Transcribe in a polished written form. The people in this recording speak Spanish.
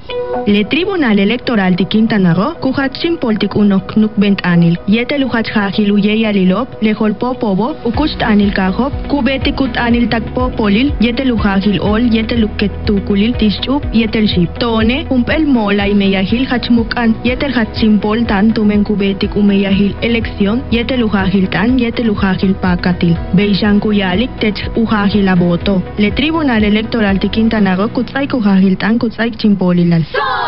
Le Tribunal Electoral de Quintana Roo, kuhatsin poltik unok nukbent anil, yete luhat hajil uye alilop, le holpo pobo, ukust anil kahop, kubeti kut anil takpo polil, yete luhajil ol, yete luket tukulil tischup, yetel ship. Tone, umpel mola y meyahil hachmukan, yetel hatsin pol tan tumen kubetik umeyahil elección, yete luhajil tan, yete luhajil pakatil. Beishan kuyalik tech uhajil aboto. Le Tribunal Electoral de Quintana Roo, kutzai kuhajil tan, kutzai chimpolilal.